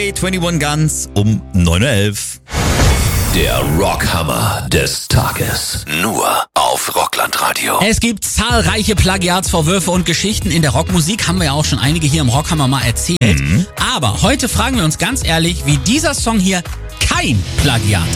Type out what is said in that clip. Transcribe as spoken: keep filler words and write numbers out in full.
Day, einundzwanzig Guns um neun Uhr elf. Der Rockhammer des Tages. Nur auf Rocklandradio. Es gibt zahlreiche Plagiatsvorwürfe und Geschichten in der Rockmusik. Haben wir ja auch schon einige hier im Rockhammer mal erzählt. Mhm. Aber heute fragen wir uns ganz ehrlich, wie dieser Song hier kein Plagiat